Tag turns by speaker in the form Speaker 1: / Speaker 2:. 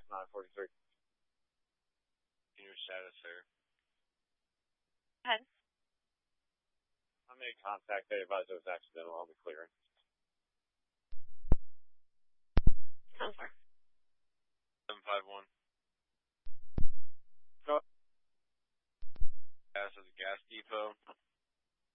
Speaker 1: 943.
Speaker 2: Your status, sir.
Speaker 3: Ahead.
Speaker 1: I made contact. They advised it was accidental. I'll be clearing.
Speaker 3: Sounds far.
Speaker 2: 751.
Speaker 1: Go.
Speaker 2: Gas is a gas depot.